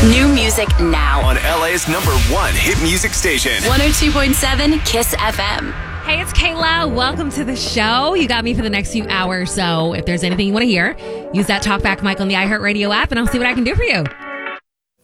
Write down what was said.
New music now. On LA's #1 hit music station. 102.7 Kiss FM. Hey, it's Kayla. Welcome to the show. You got me for the next few hours, so if there's anything you want to hear, use that talkback mic on the iHeartRadio app, and I'll see what I can do for you.